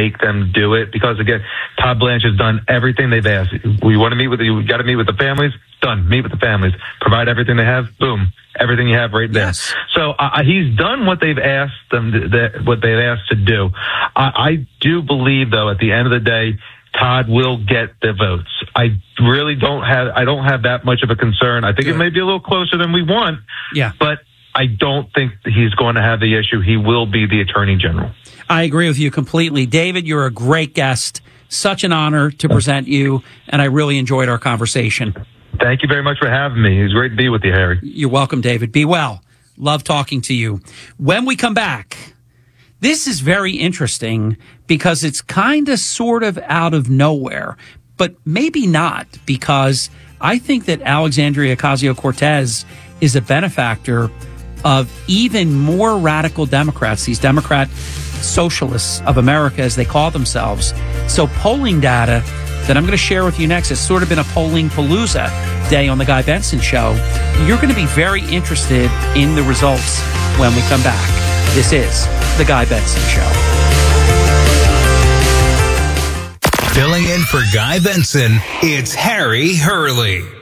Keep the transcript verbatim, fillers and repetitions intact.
make them do it because, again, Todd Blanche has done everything they've asked. We want to meet with the, you got to meet with the families. Done. Meet with the families. Provide everything they have. Boom. Everything you have right there. Yes. So uh, he's done what they've asked them, to, that, what they've asked to do. I, I do believe, though, at the end of the day, Todd will get the votes. I really don't have, I don't have that much of a concern. I think Good. It may be a little closer than we want. Yeah. But I don't think he's going to have the issue. He will be the Attorney General. I agree with you completely. David, you're a great guest. Such an honor to present you, and I really enjoyed our conversation. Thank you very much for having me. It was great to be with you, Harry. You're welcome, David. Be well. Love talking to you. When we come back, this is very interesting because it's kind of sort of out of nowhere, but maybe not, because I think that Alexandria Ocasio-Cortez is a benefactor of even more radical Democrats, these Democrat socialists of America, as they call themselves. So polling data that I'm going to share with you next has sort of been a polling palooza day on the Guy Benson Show. You're going to be very interested in the results when we come back. This is the Guy Benson Show. Filling in for Guy Benson, it's Harry Hurley.